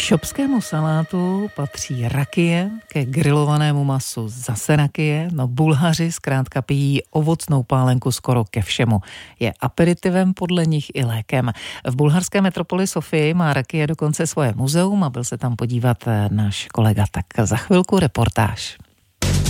šopskému salátu patří rakie, ke grilovanému masu zase rakie, no Bulhaři zkrátka pijí ovocnou pálenku skoro ke všemu. Je aperitivem, podle nich i lékem. V bulharské metropoli Sofii má rakie dokonce svoje muzeum a byl se tam podívat náš kolega, tak za chvilku reportáž.